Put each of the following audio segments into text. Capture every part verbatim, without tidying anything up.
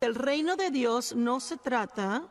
el reino de Dios no se trata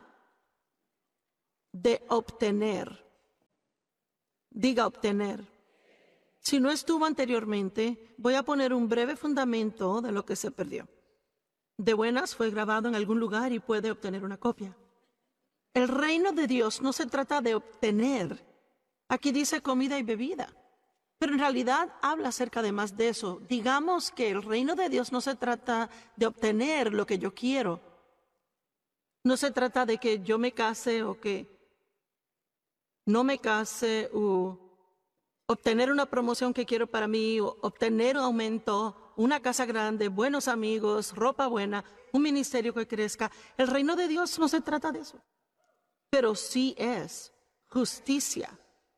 de obtener. Diga obtener. Si no estuvo anteriormente, voy a poner un breve fundamento de lo que se perdió. De buenas fue grabado en algún lugar y puede obtener una copia. El reino de Dios no se trata de obtener. Aquí dice comida y bebida. Pero en realidad habla acerca de más de eso. Digamos que el reino de Dios no se trata de obtener lo que yo quiero. No se trata de que yo me case o que no me case o obtener una promoción que quiero para mí o obtener un aumento, una casa grande, buenos amigos, ropa buena, un ministerio que crezca. El reino de Dios no se trata de eso. Pero sí es justicia.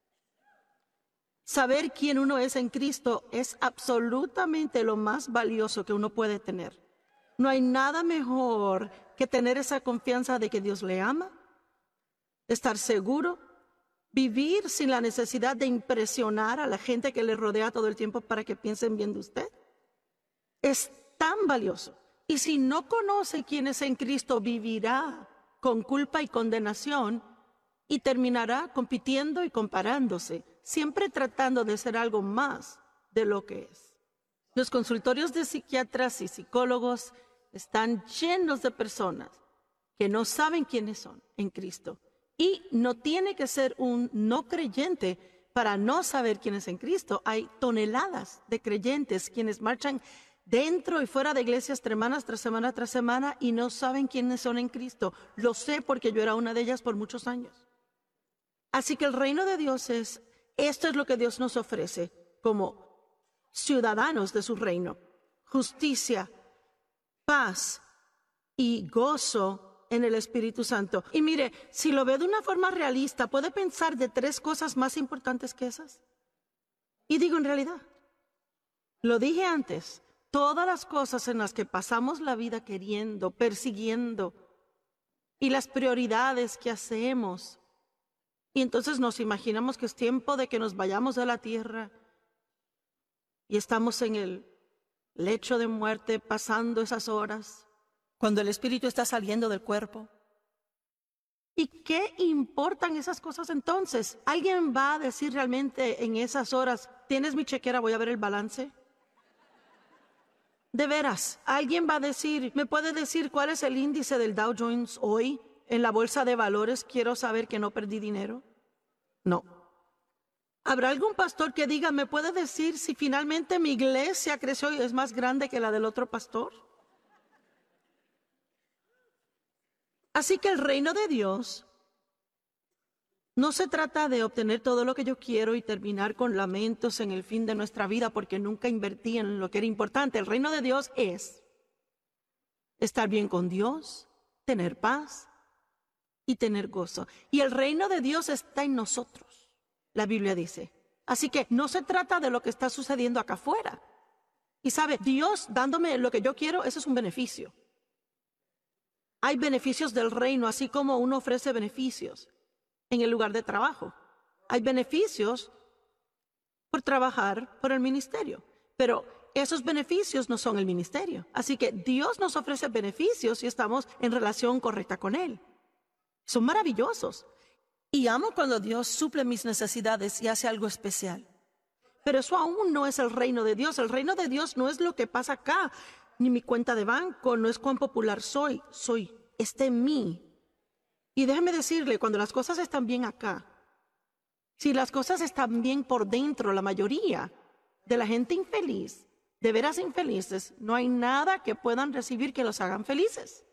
Saber quién uno es en Cristo es absolutamente lo más valioso que uno puede tener. No hay nada mejor que tener esa confianza de que Dios le ama, estar seguro, vivir sin la necesidad de impresionar a la gente que le rodea todo el tiempo para que piensen bien de usted. Es tan valioso. Y si no conoce quién es en Cristo, vivirá con culpa y condenación y terminará compitiendo y comparándose, siempre tratando de ser algo más de lo que es. Los consultorios de psiquiatras y psicólogos están llenos de personas que no saben quiénes son en Cristo. Y no tiene que ser un no creyente para no saber quién es en Cristo. Hay toneladas de creyentes quienes marchan dentro y fuera de iglesias semanas tras semana tras semana y no saben quiénes son en Cristo. Lo sé porque yo era una de ellas por muchos años. Así que el reino de Dios es, esto es lo que Dios nos ofrece como ciudadanos de su reino. Justicia, paz y gozo en el Espíritu Santo. Y mire, si lo ve de una forma realista, ¿puede pensar de tres cosas más importantes que esas? Y digo en realidad, lo dije antes, todas las cosas en las que pasamos la vida queriendo, persiguiendo, y las prioridades que hacemos, y entonces nos imaginamos que es tiempo de que nos vayamos de la tierra, y estamos en el lecho de muerte pasando esas horas, cuando el espíritu está saliendo del cuerpo. ¿Y qué importan esas cosas entonces? ¿Alguien va a decir realmente en esas horas, tienes mi chequera, voy a ver el balance? De veras, ¿alguien va a decir, me puede decir cuál es el índice del Dow Jones hoy en la bolsa de valores? Quiero saber que no perdí dinero. No. ¿Habrá algún pastor que diga, me puede decir si finalmente mi iglesia creció y es más grande que la del otro pastor? Así que el reino de Dios no se trata de obtener todo lo que yo quiero y terminar con lamentos en el fin de nuestra vida porque nunca invertí en lo que era importante. El reino de Dios es estar bien con Dios, tener paz y tener gozo. Y el reino de Dios está en nosotros, la Biblia dice. Así que no se trata de lo que está sucediendo acá afuera. Y sabe, Dios dándome lo que yo quiero, eso es un beneficio. Hay beneficios del reino, así como uno ofrece beneficios en el lugar de trabajo. Hay beneficios por trabajar por el ministerio, pero esos beneficios no son el ministerio. Así que Dios nos ofrece beneficios y estamos en relación correcta con Él. Son maravillosos. Y amo cuando Dios suple mis necesidades y hace algo especial. Pero eso aún no es el reino de Dios. El reino de Dios no es lo que pasa acá, ni mi cuenta de banco, no es cuán popular soy. Soy, está en mí. Y déjeme decirle, cuando las cosas están bien acá, si las cosas están bien por dentro, la mayoría de la gente infeliz, de veras infelices, no hay nada que puedan recibir que los hagan felices.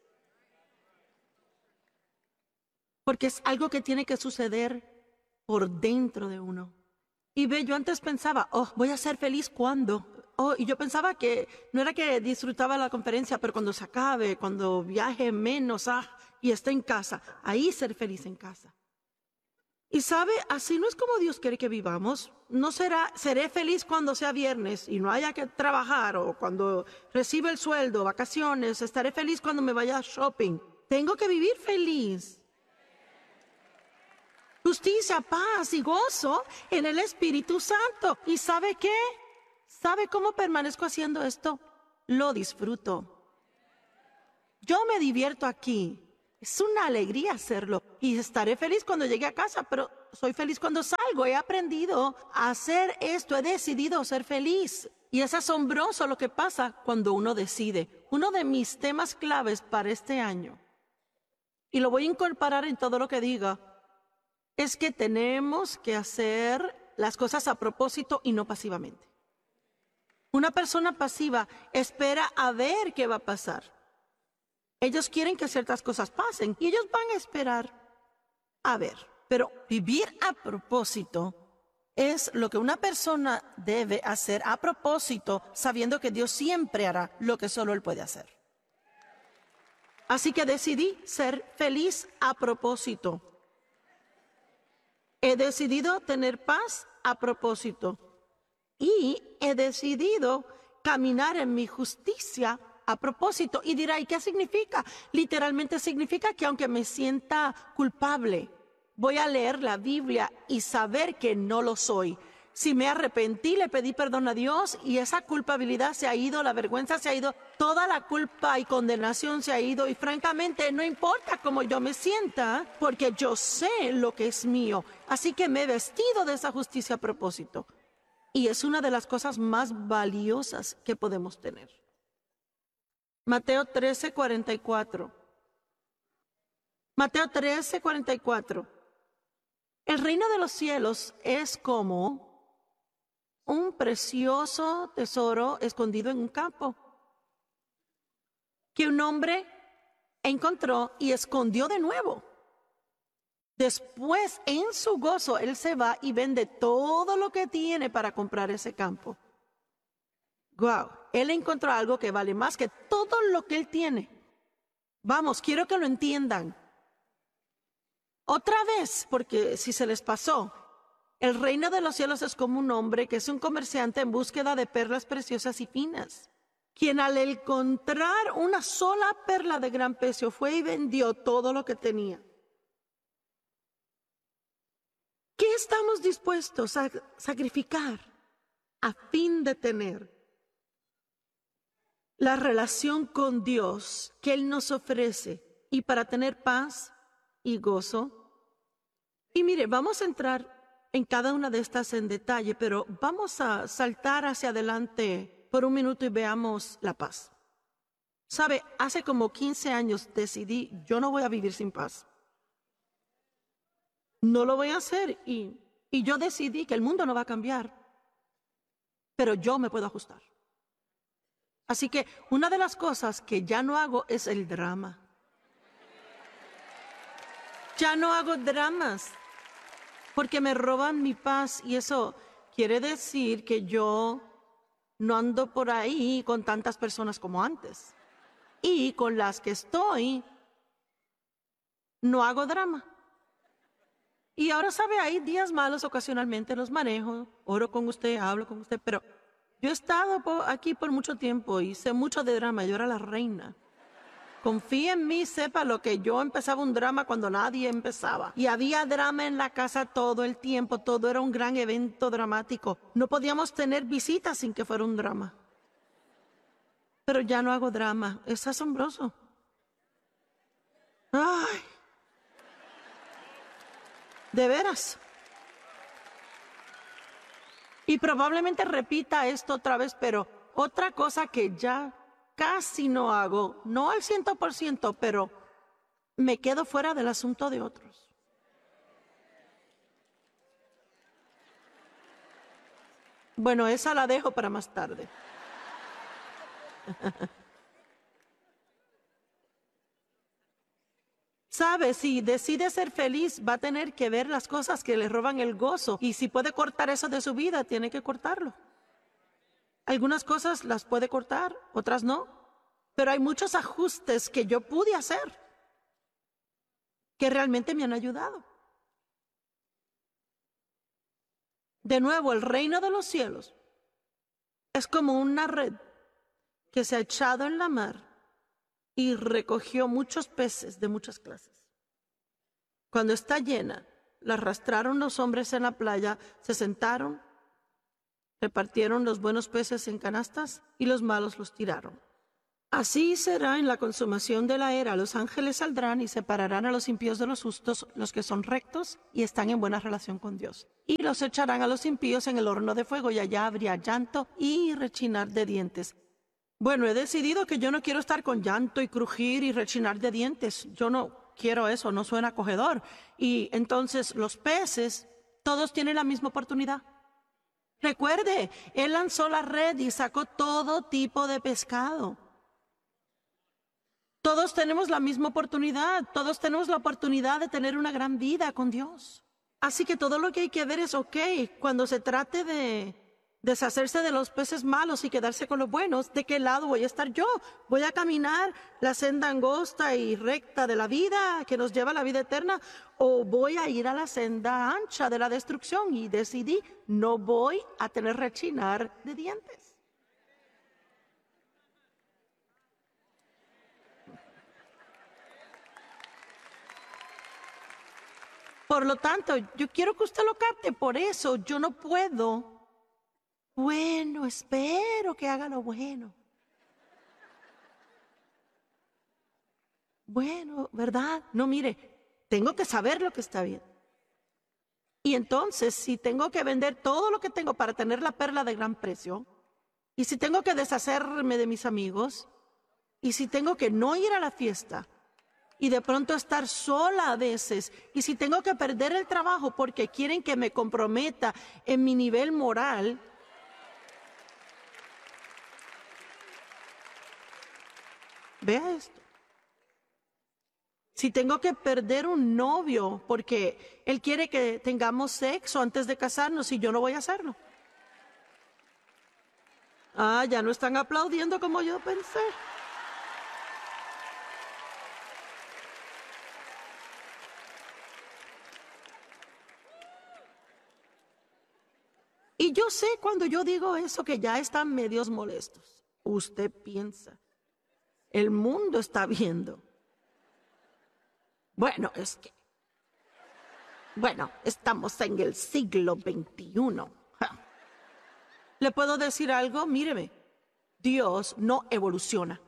Porque es algo que tiene que suceder por dentro de uno. Y ve, yo antes pensaba, oh, voy a ser feliz ¿cuándo? Oh, y yo pensaba que no era que disfrutaba la conferencia, pero cuando se acabe, cuando viaje menos, ah, y esté en casa, ahí ser feliz en casa. Y sabe, así no es como Dios quiere que vivamos. No será, seré feliz cuando sea viernes y no haya que trabajar, o cuando reciba el sueldo, vacaciones, estaré feliz cuando me vaya a shopping. Tengo que vivir feliz. Justicia, paz y gozo en el Espíritu Santo. ¿Y sabe qué? ¿Sabe cómo permanezco haciendo esto? Lo disfruto. Yo me divierto aquí. Es una alegría hacerlo. Y estaré feliz cuando llegue a casa, pero soy feliz cuando salgo. He aprendido a hacer esto. He decidido ser feliz. Y es asombroso lo que pasa cuando uno decide. Uno de mis temas claves para este año, y lo voy a incorporar en todo lo que diga, es que tenemos que hacer las cosas a propósito y no pasivamente. Una persona pasiva espera a ver qué va a pasar. Ellos quieren que ciertas cosas pasen y ellos van a esperar a ver. Pero vivir a propósito es lo que una persona debe hacer a propósito, sabiendo que Dios siempre hará lo que solo Él puede hacer. Así que decidí ser feliz a propósito. He decidido tener paz a propósito. Y he decidido caminar en mi justicia a propósito. Y dirá, ¿y qué significa? Literalmente significa que aunque me sienta culpable, voy a leer la Biblia y saber que no lo soy. Si me arrepentí, le pedí perdón a Dios y esa culpabilidad se ha ido, la vergüenza se ha ido, toda la culpa y condenación se ha ido y francamente no importa cómo yo me sienta porque yo sé lo que es mío. Así que me he vestido de esa justicia a propósito y es una de las cosas más valiosas que podemos tener. Mateo trece, cuarenta y cuatro. Mateo trece, cuarenta y cuatro. El reino de los cielos es como un precioso tesoro escondido en un campo, que un hombre encontró y escondió de nuevo. Después, en su gozo, él se va y vende todo lo que tiene para comprar ese campo. Wow, él encontró algo que vale más que todo lo que él tiene. Vamos, quiero que lo entiendan. Otra vez, porque si se les pasó, el reino de los cielos es como un hombre que es un comerciante en búsqueda de perlas preciosas y finas, quien al encontrar una sola perla de gran precio fue y vendió todo lo que tenía. ¿Qué estamos dispuestos a sacrificar a fin de tener la relación con Dios que Él nos ofrece y para tener paz y gozo? Y mire, vamos a entrar en cada una de estas en detalle, pero vamos a saltar hacia adelante por un minuto y veamos la paz. Sabe, hace como quince años decidí, yo no voy a vivir sin paz. No lo voy a hacer y, y yo decidí que el mundo no va a cambiar, pero yo me puedo ajustar. Así que una de las cosas que ya no hago es el drama. Ya no hago dramas porque me roban mi paz y eso quiere decir que yo no ando por ahí con tantas personas como antes. Y con las que estoy, no hago drama. Y ahora, sabe, hay días malos ocasionalmente, los manejo, oro con usted, hablo con usted, pero yo he estado aquí por mucho tiempo y sé mucho de drama, yo era la reina. Confía en mí, sepa lo que yo empezaba un drama cuando nadie empezaba. Y había drama en la casa todo el tiempo, todo era un gran evento dramático. No podíamos tener visitas sin que fuera un drama. Pero ya no hago drama, es asombroso. Ay, de veras. Y probablemente repita esto otra vez, pero otra cosa que ya casi no hago, no al ciento por ciento, pero me quedo fuera del asunto de otros. Bueno, esa la dejo para más tarde. Sabe, si decide ser feliz, va a tener que ver las cosas que le roban el gozo. Y si puede cortar eso de su vida, tiene que cortarlo. Algunas cosas las puede cortar, otras no. Pero hay muchos ajustes que yo pude hacer que realmente me han ayudado. De nuevo, el reino de los cielos es como una red que se ha echado en la mar y recogió muchos peces de muchas clases. Cuando está llena, la arrastraron los hombres en la playa, se sentaron, repartieron los buenos peces en canastas y los malos los tiraron. Así será en la consumación de la era. Los ángeles saldrán y separarán a los impíos de los justos, los que son rectos y están en buena relación con Dios. Y los echarán a los impíos en el horno de fuego, y allá habría llanto y rechinar de dientes. Bueno, he decidido que yo no quiero estar con llanto y crujir y rechinar de dientes. Yo no quiero eso, no suena acogedor. Y entonces los peces, todos tienen la misma oportunidad. Recuerde, él lanzó la red y sacó todo tipo de pescado. Todos tenemos la misma oportunidad, todos tenemos la oportunidad de tener una gran vida con Dios. Así que todo lo que hay que ver es, ok, cuando se trate de deshacerse de los peces malos y quedarse con los buenos, ¿de qué lado voy a estar yo? ¿Voy a caminar la senda angosta y recta de la vida que nos lleva a la vida eterna? ¿O voy a ir a la senda ancha de la destrucción? Y decidí, no voy a tener rechinar de dientes. Por lo tanto, yo quiero que usted lo capte, por eso yo no puedo. Bueno, espero que haga lo bueno. Bueno, ¿verdad? No, mire, tengo que saber lo que está bien. Y entonces, si tengo que vender todo lo que tengo para tener la perla de gran precio, y si tengo que deshacerme de mis amigos, y si tengo que no ir a la fiesta, y de pronto estar sola a veces, y si tengo que perder el trabajo porque quieren que me comprometa en mi nivel moral, vea esto. Si tengo que perder un novio porque él quiere que tengamos sexo antes de casarnos y yo no voy a hacerlo. Ah, ya no están aplaudiendo como yo pensé. Y yo sé cuando yo digo eso que ya están medios molestos. Usted piensa, el mundo está viendo. Bueno, es que, bueno, estamos en el siglo veintiuno. Ja. ¿Le puedo decir algo? Míreme, Dios no evoluciona.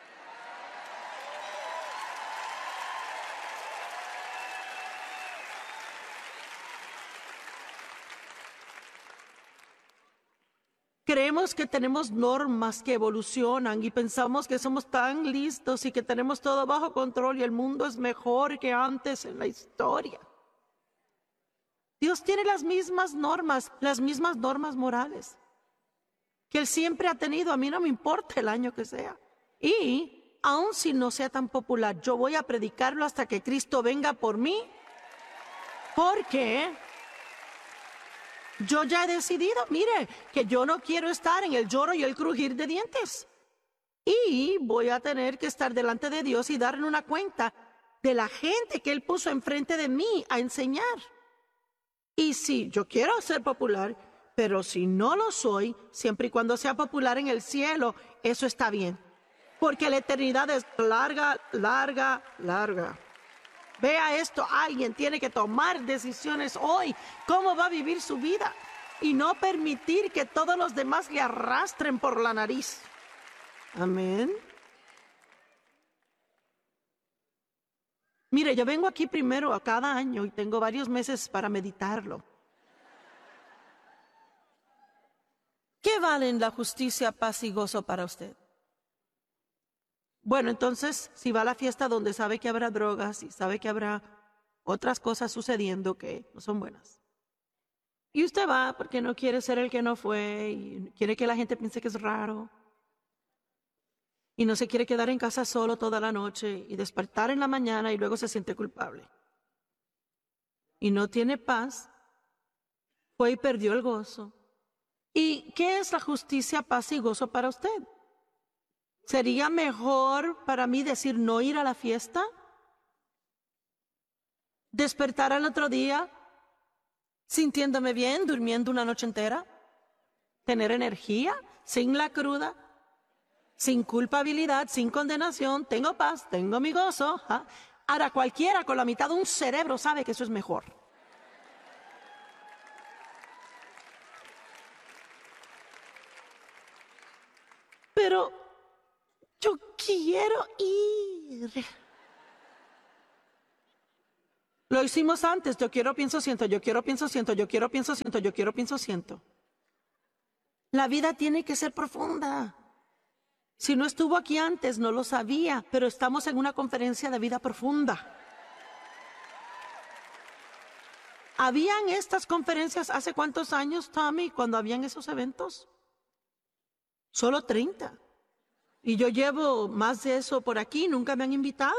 Creemos que tenemos normas que evolucionan y pensamos que somos tan listos y que tenemos todo bajo control y el mundo es mejor que antes en la historia. Dios tiene las mismas normas, las mismas normas morales que Él siempre ha tenido. A mí no me importa el año que sea. Y aun si no sea tan popular, yo voy a predicarlo hasta que Cristo venga por mí, porque yo ya he decidido, mire, que yo no quiero estar en el lloro y el crujir de dientes. Y voy a tener que estar delante de Dios y darle una cuenta de la gente que Él puso enfrente de mí a enseñar. Y sí, yo quiero ser popular, pero si no lo soy, siempre y cuando sea popular en el cielo, eso está bien. Porque la eternidad es larga, larga, larga. Vea esto, alguien tiene que tomar decisiones hoy, cómo va a vivir su vida y no permitir que todos los demás le arrastren por la nariz. Amén. Mire, yo vengo aquí primero a cada año y tengo varios meses para meditarlo. ¿Qué valen la justicia, paz y gozo para usted? Bueno, entonces, si va a la fiesta donde sabe que habrá drogas y sabe que habrá otras cosas sucediendo que no son buenas, y usted va porque no quiere ser el que no fue y quiere que la gente piense que es raro, y no se quiere quedar en casa solo toda la noche y despertar en la mañana y luego se siente culpable, y no tiene paz, fue y perdió el gozo. ¿Y qué es la justicia, paz y gozo para usted? ¿Sería mejor para mí decir no ir a la fiesta? ¿Despertar al otro día sintiéndome bien, durmiendo una noche entera? ¿Tener energía, sin la cruda, sin culpabilidad, sin condenación? Tengo paz, tengo mi gozo. ¿Ah? Ahora cualquiera con la mitad de un cerebro sabe que eso es mejor. Pero Yo quiero ir. Lo hicimos antes. Yo quiero, pienso, siento. Yo quiero, pienso, siento. Yo quiero, pienso, siento. Yo quiero, pienso, siento. La vida tiene que ser profunda. Si no estuvo aquí antes, no lo sabía, pero estamos en una conferencia de vida profunda. ¿Habían estas conferencias hace cuántos años, Tommy, cuando habían esos eventos? Solo treinta. Y yo llevo más de eso por aquí, nunca me han invitado.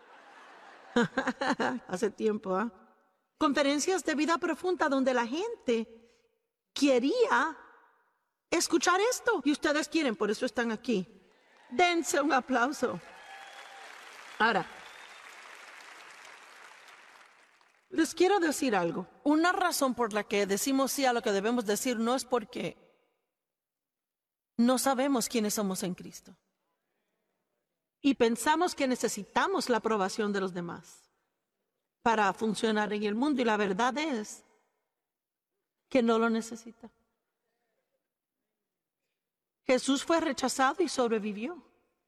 Hace tiempo, ¿ah? ¿eh? Conferencias de vida profunda donde la gente quería escuchar esto. Y ustedes quieren, por eso están aquí. Dense un aplauso. Ahora, les quiero decir algo. Una razón por la que decimos sí a lo que debemos decir no es porque no sabemos quiénes somos en Cristo. Y pensamos que necesitamos la aprobación de los demás para funcionar en el mundo. Y la verdad es que no lo necesita. Jesús fue rechazado y sobrevivió.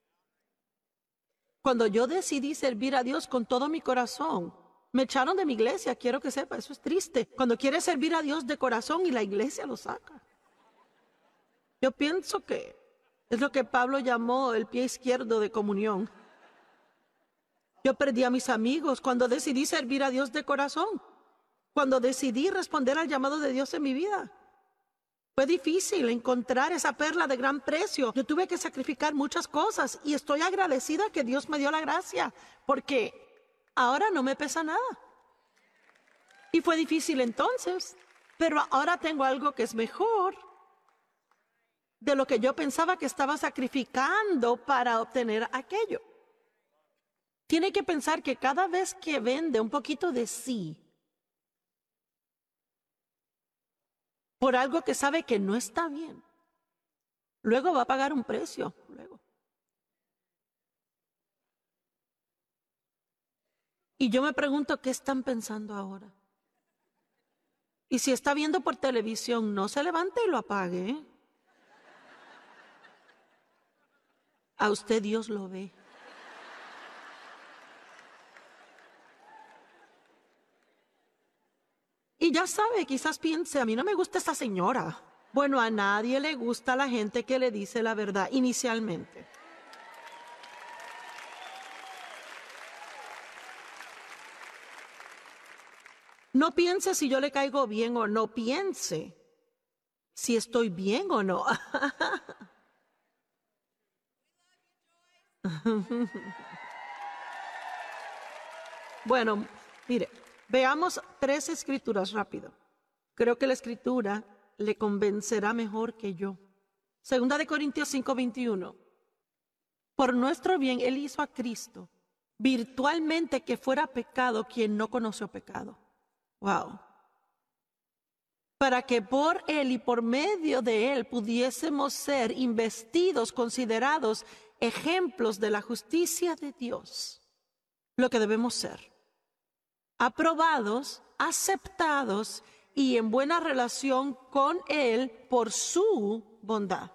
Cuando yo decidí servir a Dios con todo mi corazón, me echaron de mi iglesia, quiero que sepa, eso es triste. Cuando quieres servir a Dios de corazón y la iglesia lo saca. Yo pienso que es lo que Pablo llamó el pie izquierdo de comunión. Yo perdí a mis amigos cuando decidí servir a Dios de corazón, cuando decidí responder al llamado de Dios en mi vida. Fue difícil encontrar esa perla de gran precio. Yo tuve que sacrificar muchas cosas y estoy agradecida que Dios me dio la gracia, porque ahora no me pesa nada. Y fue difícil entonces, pero ahora tengo algo que es mejor de lo que yo pensaba que estaba sacrificando para obtener aquello. Tiene que pensar que cada vez que vende un poquito de sí por algo que sabe que no está bien, luego va a pagar un precio. Luego. Y yo me pregunto, ¿qué están pensando ahora? Y si está viendo por televisión, no se levante y lo apague, ¿eh? A usted Dios lo ve. Y ya sabe, quizás piense, a mí no me gusta esta señora. Bueno, a nadie le gusta la gente que le dice la verdad inicialmente. No piense si yo le caigo bien o no, piense si estoy bien o no. Bueno, mire, veamos tres escrituras rápido. Creo que la escritura le convencerá mejor que yo. Segunda de Corintios cinco veintiuno. Por nuestro bien Él hizo a Cristo virtualmente que fuera pecado quien no conoció pecado. Wow. Para que por Él y por medio de Él pudiésemos ser investidos, considerados ejemplos de la justicia de Dios. Lo que debemos ser. Aprobados, aceptados y en buena relación con Él por su bondad.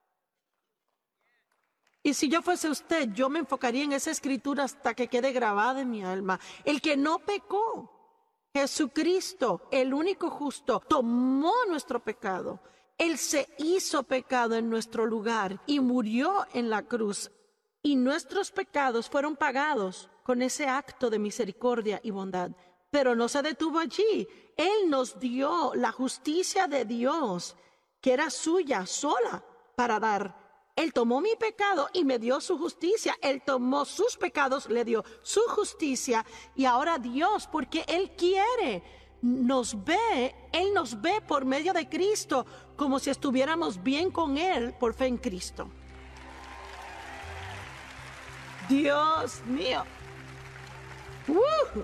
Y si yo fuese usted, yo me enfocaría en esa escritura hasta que quede grabada en mi alma. El que no pecó, Jesucristo, el único justo, tomó nuestro pecado. Él se hizo pecado en nuestro lugar y murió en la cruz. Y nuestros pecados fueron pagados con ese acto de misericordia y bondad. Pero no se detuvo allí. Él nos dio la justicia de Dios, que era suya sola para dar. Él tomó mi pecado y me dio su justicia. Él tomó sus pecados, le dio su justicia. Y ahora Dios, porque Él quiere, nos ve, Él nos ve por medio de Cristo, como si estuviéramos bien con Él por fe en Cristo. Dios mío. Uh.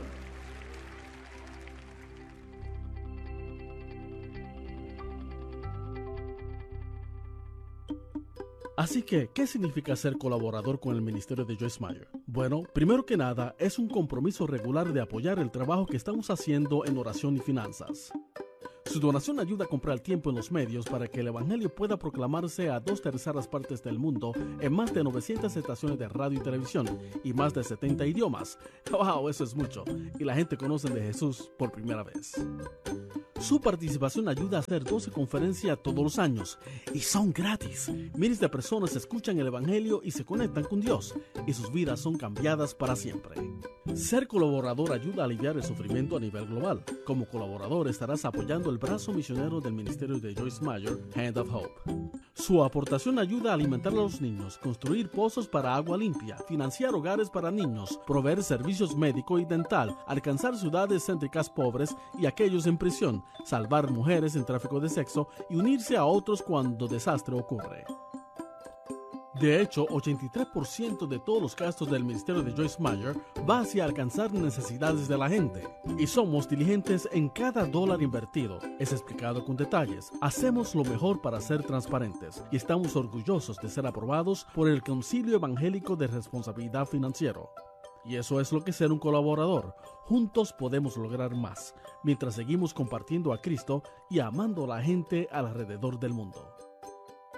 Así que, ¿qué significa ser colaborador con el ministerio de Joyce Meyer? Bueno, primero que nada, es un compromiso regular de apoyar el trabajo que estamos haciendo en oración y finanzas. Su donación ayuda a comprar tiempo en los medios para que el Evangelio pueda proclamarse a dos terceras partes del mundo en más de novecientas estaciones de radio y televisión y más de setenta idiomas. ¡Wow! Eso es mucho. Y la gente conoce de Jesús por primera vez. Su participación ayuda a hacer doce conferencias todos los años y son gratis. Miles de personas escuchan el Evangelio y se conectan con Dios y sus vidas son cambiadas para siempre. Ser colaborador ayuda a aliviar el sufrimiento a nivel global. Como colaborador estarás apoyando el brazo misionero del ministerio de Joyce Meyer, Hand of Hope. Su aportación ayuda a alimentar a los niños, construir pozos para agua limpia, financiar hogares para niños, proveer servicios médico y dental, alcanzar ciudades céntricas pobres y aquellos en prisión, salvar mujeres en tráfico de sexo y unirse a otros cuando desastre ocurre. De hecho, ochenta y tres por ciento de todos los gastos del ministerio de Joyce Meyer va hacia alcanzar necesidades de la gente. Y somos diligentes en cada dólar invertido. Es explicado con detalles. Hacemos lo mejor para ser transparentes y estamos orgullosos de ser aprobados por el Concilio Evangélico de Responsabilidad Financiera. Y eso es lo que es ser un colaborador. Juntos podemos lograr más, mientras seguimos compartiendo a Cristo y amando a la gente alrededor del mundo.